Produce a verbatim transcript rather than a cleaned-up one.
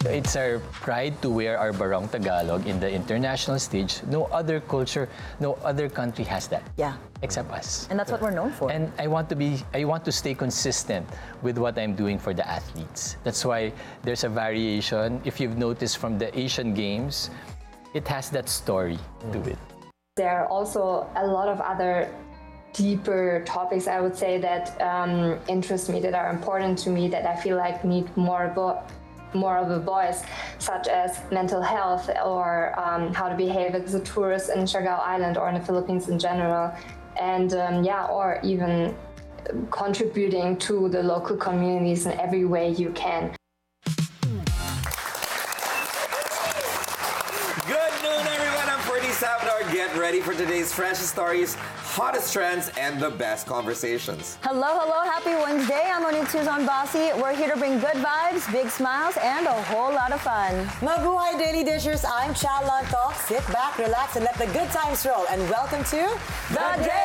it's our pride to wear our Barong Tagalog in the international stage. No other culture, no other country has that. Yeah. Except us. And that's what we're known for. And I want to be, I want to stay consistent with what I'm doing for the athletes. That's why there's a variation. If you've noticed from the Asian Games, it has that story to it. There are also a lot of other deeper topics, I would say, that um, interest me, that are important to me, that I feel like need more vo- more of a voice, such as mental health or um, how to behave as a tourist in Siargao Island or in the Philippines in general. And um, yeah, or even contributing to the local communities in every way you can. Good noon, everyone. I'm Ferdy Salvador. Get ready for today's freshest stories, hottest trends, and the best conversations. Hello, hello, happy Wednesday. I'm Monique Suzon Bossy. We're here to bring good vibes, big smiles, and a whole lot of fun. Mabuhay Daily Dishers, I'm Chal Lanto. Sit back, relax, and let the good times roll. And welcome to The Day